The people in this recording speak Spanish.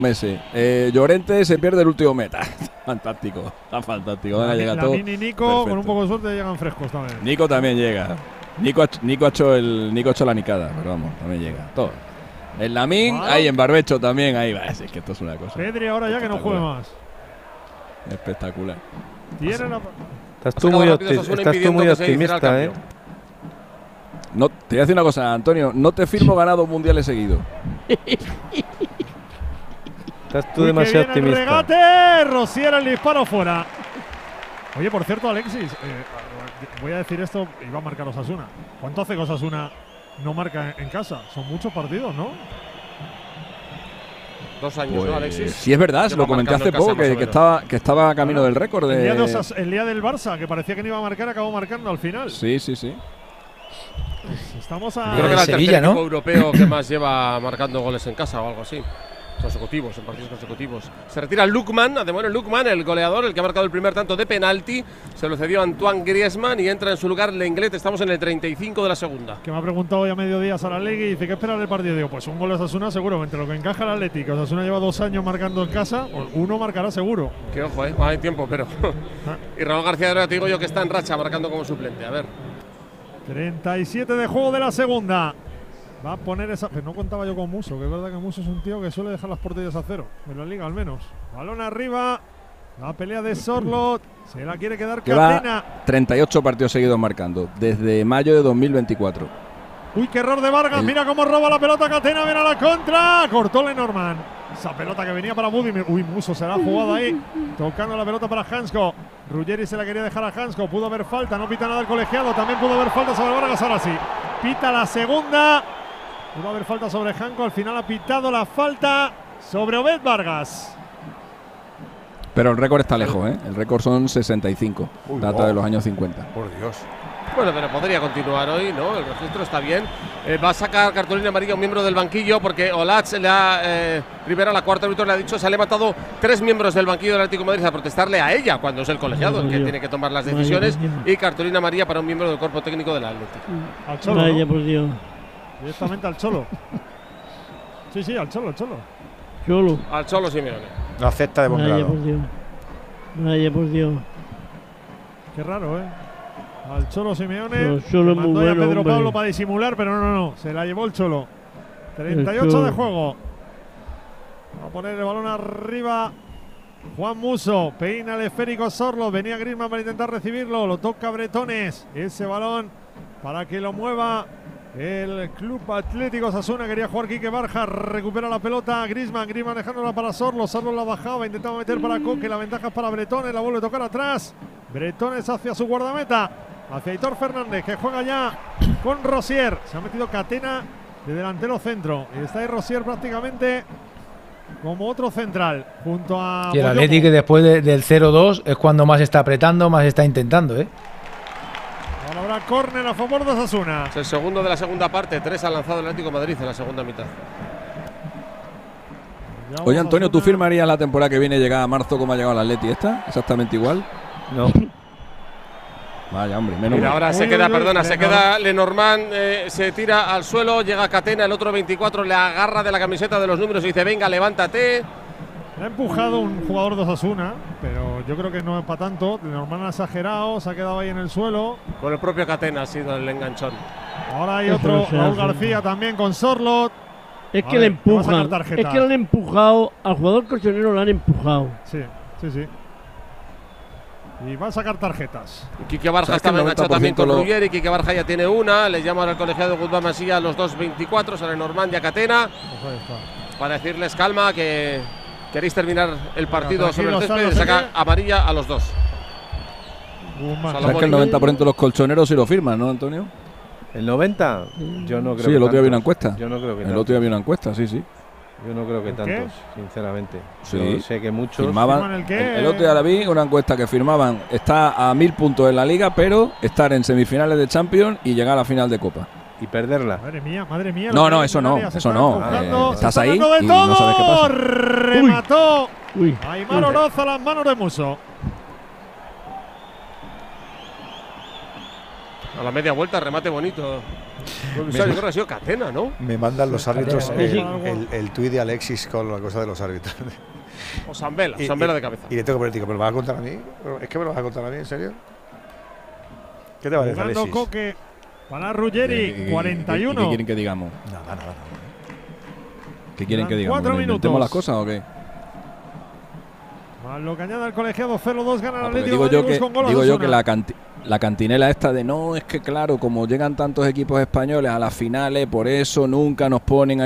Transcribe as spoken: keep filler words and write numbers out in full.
Messi. Eh, Llorente se pierde el último meta. Fantástico, está fantástico. Ahora llega todo. Lamin y Nico, perfecto. Con un poco de suerte llegan frescos también. Nico también llega. Nico ha, Nico ha hecho el Nico ha hecho la nicada, pero vamos, también llega. Todo. El Lamin, wow. Ahí en barbecho también, ahí va. Es que esto es una cosa. Pedri ahora ya que no juegue más. Espectacular. Tiene la... Estás tú muy, opti estás tú muy optimista, ¿eh? No, te voy a decir una cosa, Antonio. No te firmo ganado mundiales seguidos. Estás tú Uy, demasiado optimista. El regate, Rosier el disparo fuera. Oye, por cierto, Alexis, eh, voy a decir esto, iba a marcar Osasuna. ¿Cuánto hace que Osasuna no marca en casa? Son muchos partidos, ¿no? Dos años, pues, ¿no, Alexis? Sí, es verdad, se lo comenté hace poco, que, que, estaba, que estaba a camino claro. del récord. De... El, día de Osas, el día del Barça, que parecía que no iba a marcar, acabó marcando al final. Sí, sí, sí. Pues estamos a… Creo que era el Sevilla, tercer ¿no? equipo europeo que más lleva marcando goles en casa o algo así. Consecutivos, en partidos consecutivos. Se retira Lukman, bueno, Lukman, el goleador, el que ha marcado el primer tanto de penalti. Se lo cedió Antoine Griezmann y entra en su lugar Lenglet. Estamos en el treinta y cinco de la segunda. Que me ha preguntado hoy a mediodía Saralegui y dice, ¿qué esperar del partido? Digo, pues un gol de Osasuna seguro, entre lo que encaja el Atlético. Osasuna lleva dos años marcando en casa, pues uno marcará seguro. Que ojo, eh, hay tiempo, pero… Y Ramón García de Loera, te digo yo que está en racha marcando como suplente, a ver. treinta y siete de juego de la segunda. Va a poner esa… Pero no contaba yo con Muso, que es verdad que Muso es un tío que suele dejar las porterías a cero. En la liga al menos. Balón arriba. La pelea de Sorloth. Se la quiere quedar Catena. treinta y ocho partidos seguidos marcando. Desde mayo de dos mil veinticuatro. Uy, qué error de Vargas. El... Mira cómo roba la pelota Catena. Viene a la contra. Cortó Lenormand. Esa pelota que venía para Budimir. Uy, Muso se la ha jugado ahí. Tocando la pelota para Hansko. Ruggeri se la quería dejar a Hansko. Pudo haber falta. No pita nada el colegiado. También pudo haber falta sobre Vargas. Ahora sí. Pita la segunda. Pudo haber falta sobre Hansko, al final ha pitado la falta sobre Obed Vargas. Pero el récord está lejos, ¿eh? El récord son sesenta y cinco, Uy, data oh. de los años cincuenta. Por Dios. Bueno, pero podría continuar hoy, ¿no? El registro está bien. Eh, va a sacar cartulina amarilla un miembro del banquillo porque Olatz le ha… Eh, Rivera, la cuarta árbitro, le ha dicho, se ha levantado tres miembros del banquillo del Atlético de Madrid a protestarle a ella cuando es el colegiado el que tiene que tomar las decisiones. Y cartulina amarilla para un miembro del cuerpo técnico del Atlético. Al Cholo, Vaya, por Dios. Directamente al Cholo. Sí, sí, al Cholo, al Cholo. Cholo. Al Cholo Simeone. Lo acepta de buen grado. Vaya por Dios. Vaya por Dios. Qué raro, ¿eh? Al Cholo Simeone. El Cholo mandó muy ya bueno, Pedro hombre. Pablo para disimular, pero no, no, no. Se la llevó el Cholo. treinta y ocho Cholo. de juego. Va a poner el balón arriba. Juan Muso. Peina el esférico Sorloth. Venía Griezmann para intentar recibirlo. Lo toca Bretones. Ese balón para que lo mueva el Club Atlético Osasuna. Quería jugar Quique Barja, recupera la pelota Griezmann, Griezmann dejándola para Sorloth, Sorloth la bajaba, intentaba meter para Coque, la ventaja es para Bretones, la vuelve a tocar atrás, Bretones hacia su guardameta, hacia Aitor Fernández, que juega ya con Rosier, se ha metido Catena de delantero centro, y está ahí Rosier prácticamente como otro central, junto a… Y el Atlético después de, del cero dos es cuando más está apretando, más está intentando, ¿eh? Ahora habrá córner a favor de Osasuna. Es el segundo de la segunda parte. Tres ha lanzado el Atlético de Madrid en la segunda mitad. Oye, Antonio, ¿tú firmarías la temporada que viene llegar a marzo como ha llegado el Atleti esta? ¿Exactamente igual? No. Vaya, hombre, menos Mira, mal. ahora uy, se queda, uy, perdona, uy, se queda Lenormand, eh, se tira al suelo, llega Catena, el otro veinticuatro le agarra de la camiseta de los números y dice, venga, levántate. Le ha empujado un jugador de Osasuna, pero yo creo que no es para tanto. Lenormand ha exagerado, se ha quedado ahí en el suelo. Con el propio Catena ha sido el enganchón. Ahora hay otro, Raúl García también con Sorloth. Es que ver, le empujan, que es que le han empujado, al jugador colchonero le han empujado. Sí, sí, sí. Y va a sacar tarjetas. Quique Barja estaba enganchado también con Ruggeri, Quique Barja ya tiene una, le llama al colegiado Guzmán Masilla a los dos veinticuatro, sale Lenormand y a Catena. Pues ahí está. Para decirles calma, que queréis terminar el partido Venga, sobre el césped y le saca amarilla a los dos. ¿Sabes que el noventa por ciento de los colchoneros sí lo firman, no, Antonio? ¿El noventa? Yo no creo Sí, que el otro día tantos. había una encuesta. Yo no creo que El tantos. otro día había una encuesta, sí, sí. Yo no creo que ¿El qué? tantos, sinceramente. Sí. Yo sé que muchos Firmaban, ¿Firman el qué? el, el otro día la vi, una encuesta que firmaban, está a mil puntos en la liga, pero estar en semifinales de Champions y llegar a la final de Copa. y perderla. Madre mía, madre mía. No, no, eso no, eso no. Eh, estás ahí y de no sabes qué pasa. Remató Uy. Aimar Oroz a las manos de Muso. A la media vuelta, remate bonito Pues, yo creo que ha sido Catena, ¿no? Me mandan los árbitros Sí, el, sí. el, el tuit de Alexis con la cosa de los árbitros. O Sambela, Y- Sambela y- de cabeza. Y le tengo que decir, ¿me lo vas a contar a mí? ¿Es que me lo vas a contar a mí, en serio? ¿Qué te parece, Jugando Alexis? Coque para ¿Qué- Ruggeri, qué- cuarenta y qué- uno. ¿Qué quieren que digamos? Nada, nada, nada. ¿Qué quieren que Quedan digamos? cuatro ¿Que nos inventemos minutos. las cosas o qué? Más lo que añada el colegiado, cero dos gana el Ah, porque Atlético digo de yo Madrid que, con gol a digo yo Osasuna. que la, canti- la cantinela esta de no, es que claro, como llegan tantos equipos españoles a las finales, por eso nunca nos ponen a